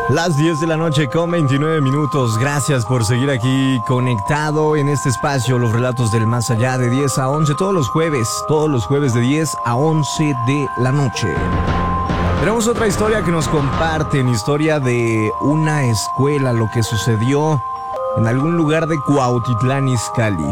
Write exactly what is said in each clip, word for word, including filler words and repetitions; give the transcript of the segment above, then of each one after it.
Las diez de la noche con veintinueve minutos. Gracias por seguir aquí conectado en este espacio, los relatos del más allá, de diez a once, todos los jueves, todos los jueves de diez a once de la noche. Tenemos otra historia que nos comparten, historia de una escuela, lo que sucedió en algún lugar de Cuautitlán Izcalli.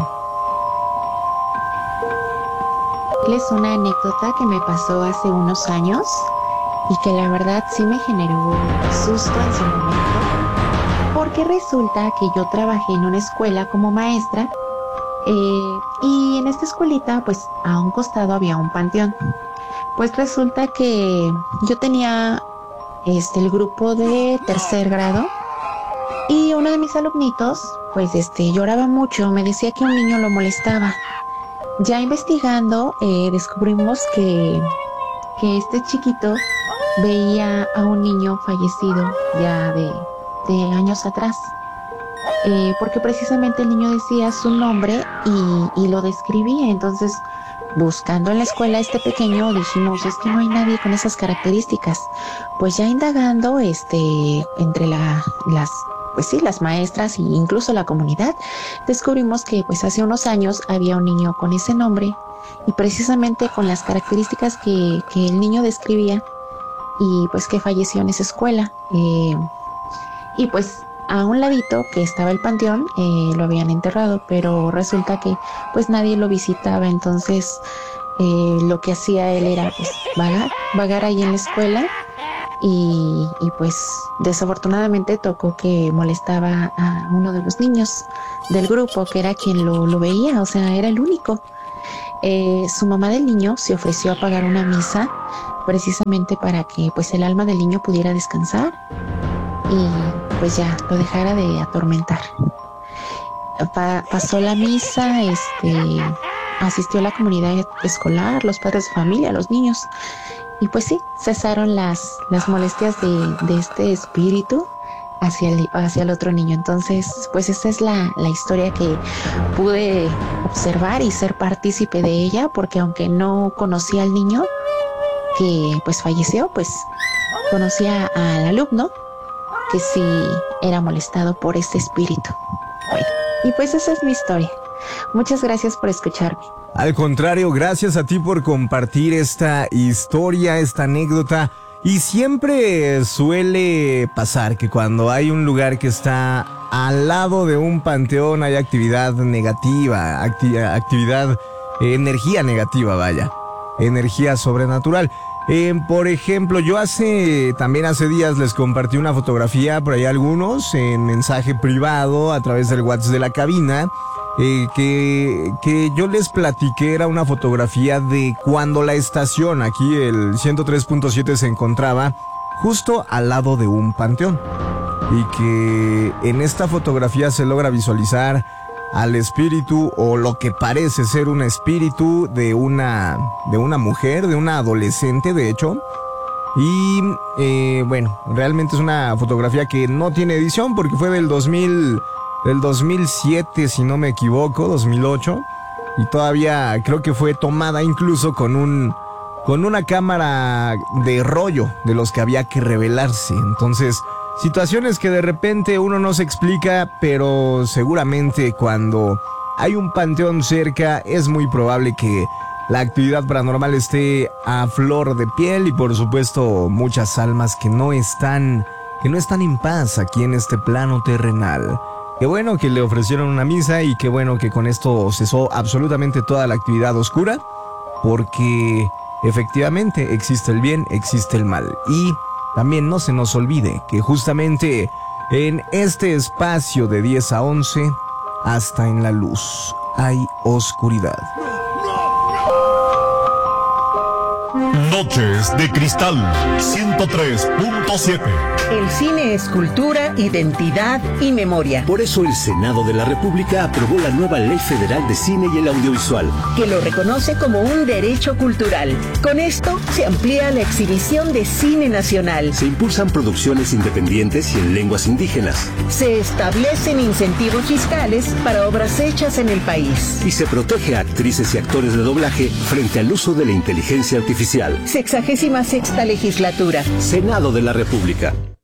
Es una anécdota que me pasó hace unos años y que la verdad sí me generó susto en su momento, porque resulta que yo trabajé en una escuela como maestra eh, y en esta escuelita pues a un costado había un panteón. Pues resulta que yo tenía este el grupo de tercer grado y uno de mis alumnitos pues este lloraba mucho, me decía que un niño lo molestaba. Ya investigando eh, descubrimos que, que este chiquito veía a un niño fallecido ya de, de años atrás, eh, porque precisamente el niño decía su nombre y, y lo describía. Entonces, buscando en la escuela a este pequeño, dijimos, es que no hay nadie con esas características. Pues ya indagando este, entre la, las, pues sí, las maestras e incluso la comunidad, descubrimos que pues hace unos años había un niño con ese nombre y precisamente con las características que, que el niño describía, y pues que falleció en esa escuela. Eh, y pues a un ladito que estaba el panteón, eh, lo habían enterrado, pero resulta que pues nadie lo visitaba. Entonces eh, lo que hacía él era pues vagar, vagar ahí en la escuela y, y pues desafortunadamente tocó que molestaba a uno de los niños del grupo, que era quien lo, lo veía, o sea, era el único. Eh, su mamá del niño se ofreció a pagar una misa precisamente para que pues el alma del niño pudiera descansar y pues ya lo dejara de atormentar. Pa- pasó la misa, este, asistió a la comunidad escolar, los padres de familia, los niños, y pues sí, cesaron las, las molestias de, de este espíritu hacia el, hacia el otro niño. Entonces, pues esa es la, la historia que pude observar y ser partícipe de ella, porque aunque no conocía al niño que pues falleció, pues conocía al alumno que sí era molestado por este espíritu. Bueno, y pues esa es mi historia. Muchas gracias por escucharme. Al contrario, gracias a ti por compartir esta historia, esta anécdota. Y siempre suele pasar que cuando hay un lugar que está al lado de un panteón hay actividad negativa, acti- actividad, eh, energía negativa, vaya, energía sobrenatural. Eh, por ejemplo, yo hace, también hace días les compartí una fotografía, por ahí algunos, en mensaje privado a través del WhatsApp de la cabina, eh, que, que yo les platiqué, era una fotografía de cuando la estación, aquí el ciento tres punto siete, se encontraba justo al lado de un panteón. Y que en esta fotografía se logra visualizar al espíritu, o lo que parece ser un espíritu de una, de una mujer, de una adolescente de hecho. Y eh, bueno, realmente es una fotografía que no tiene edición porque fue del dos mil, del dos mil siete, si no me equivoco, dos mil ocho. Y todavía creo que fue tomada incluso con un, con una cámara de rollo de los que había que revelarse. Entonces, situaciones que de repente uno no se explica, pero seguramente cuando hay un panteón cerca es muy probable que la actividad paranormal esté a flor de piel, y por supuesto muchas almas que no están, que no están en paz aquí en este plano terrenal. Qué bueno que le ofrecieron una misa y qué bueno que con esto cesó absolutamente toda la actividad oscura, porque efectivamente existe el bien, existe el mal. Y también no se nos olvide que justamente en este espacio de diez a once, hasta en la luz hay oscuridad. Noches de Cristal ciento tres punto siete. El cine es cultura, identidad y memoria. Por eso el Senado de la República aprobó la nueva Ley Federal de Cine y el Audiovisual, que lo reconoce como un derecho cultural. Con esto se amplía la exhibición de cine nacional. se impulsan producciones independientes y en lenguas indígenas, Se establecen incentivos fiscales para obras hechas en el país. y se protege a actrices y actores de doblaje frente al uso de la inteligencia artificial. Sexagésima sexta legislatura. Senado de la República.